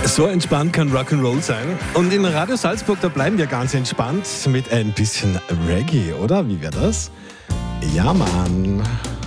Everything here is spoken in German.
So entspannt kann Rock'n'Roll sein. Und in Radio Salzburg, da bleiben wir ganz entspannt mit ein bisschen Reggae, oder? Wie wäre das? Ja, Mann.